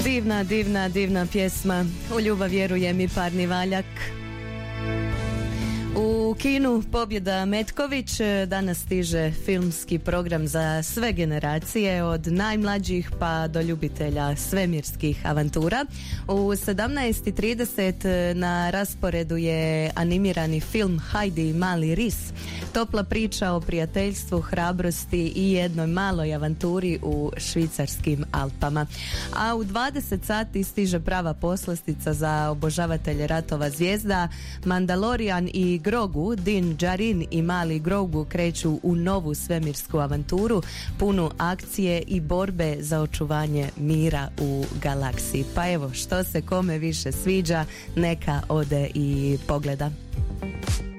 Divna pjesma. U ljubav vjerujem i Parni Valjak. U kinu Pobjeda Metković danas stiže filmski program za sve generacije, od najmlađih pa do ljubitelja svemirskih avantura. U 17:30 na rasporedu je animirani film Heidi i mali ris. Topla priča o prijateljstvu, hrabrosti i jednoj maloj avanturi u švicarskim Alpama. A u 20 sati stiže prava poslastica za obožavatelje ratova zvijezda. Mandalorian i Grogu, Din Djarin i mali Grogu kreću u novu svemirsku avanturu, punu akcije i borbe za očuvanje mira u galaksiji. Pa evo, što se kome više sviđa, neka ode i pogleda.